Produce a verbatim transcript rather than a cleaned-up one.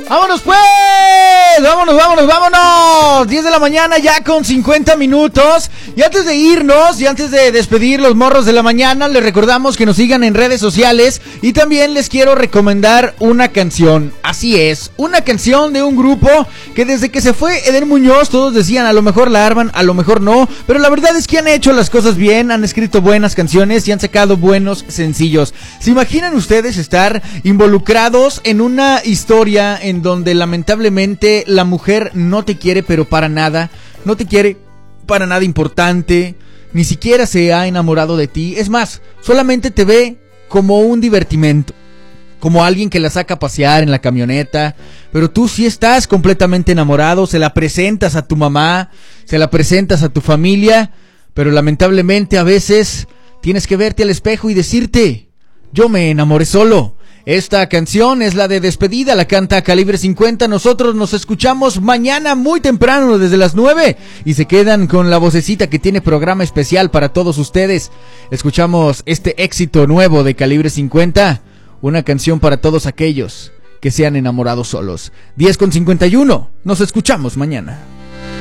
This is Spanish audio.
¡Vámonos pues! ¡Vámonos, vámonos, vámonos! diez de la mañana ya con cincuenta minutos. Y antes de irnos y antes de despedir los morros de la mañana, les recordamos que nos sigan en redes sociales. Y también les quiero recomendar una canción. Así es, una canción de un grupo que desde que se fue Eder Muñoz todos decían a lo mejor la arman, a lo mejor no. Pero la verdad es que han hecho las cosas bien, han escrito buenas canciones y han sacado buenos sencillos. ¿Se imaginan ustedes estar involucrados en una historia en donde lamentablemente la mujer no te quiere pero para nada, no te quiere para nada importante, ni siquiera se ha enamorado de ti? Es más, solamente te ve como un divertimento, como alguien que la saca a pasear en la camioneta, pero tú sí estás completamente enamorado, se la presentas a tu mamá, se la presentas a tu familia, pero lamentablemente a veces tienes que verte al espejo y decirte: yo me enamoré solo. Esta canción es la de despedida, la canta Calibre cincuenta. Nosotros nos escuchamos mañana muy temprano desde las nueve y se quedan con la vocecita que tiene programa especial para todos ustedes. Escuchamos este éxito nuevo de Calibre cincuenta, una canción para todos aquellos que se han enamorado solos. diez con cincuenta y uno, nos escuchamos mañana.